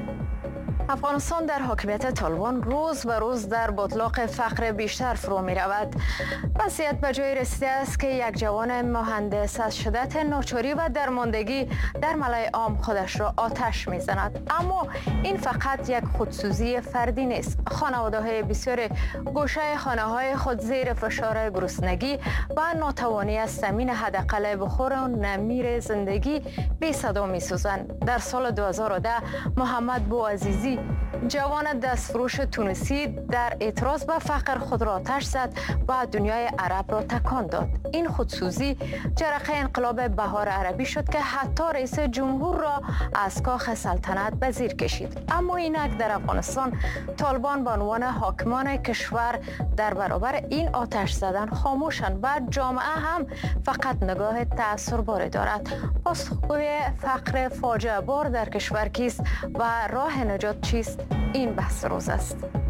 افغانستان در حاکمیت طالبان روز به روز در بطلاق فقر بیشتر فرو می رود. وضعیت به جای رسیده است که یک جوان مهندس از شدت ناچاری و درماندگی در ملأ عام خودش را آتش می زند. اما این فقط یک خودسوزی فردی نیست. خانواده‌های بسیار گوشه خانه‌های خود زیر فشار گرسنگی و ناتوانی از تامین حداقل بخور و نمیر زندگی بی صدا می سوزند. در سال 2010 محمد بوعزیزی جوان دستفروش تونسی در اعتراض به فقر خود را آتش زد و دنیای عرب را تکان داد. این خودسوزی جرقه انقلاب بهار عربی شد که حتی رئیس جمهور را از کاخ سلطنت به زیر کشید. اما اینک در افغانستان طالبان به عنوان حاکمان کشور در برابر این آتش زدن خاموشند و جامعه هم فقط نگاه تأثیرباری دارد. پاسخگوی فقر فاجعه بار در کشور کیست و راه نجات چیست؟ این بحث روز است.